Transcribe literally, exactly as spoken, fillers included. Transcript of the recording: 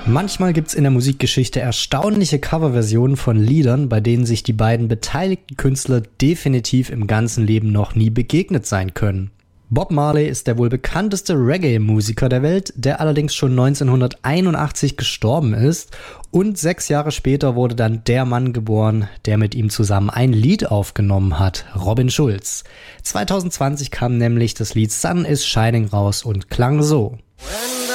Manchmal gibt's in der Musikgeschichte erstaunliche Coverversionen von Liedern, bei denen sich die beiden beteiligten Künstler definitiv im ganzen Leben noch nie begegnet sein können. Bob Marley ist der wohl bekannteste Reggae-Musiker der Welt, der allerdings schon neunzehnhunderteinundachtzig gestorben ist, und sechs Jahre später wurde dann der Mann geboren, der mit ihm zusammen ein Lied aufgenommen hat, Robin Schulz. zwanzig zwanzig kam nämlich das Lied Sun is Shining raus und klang so.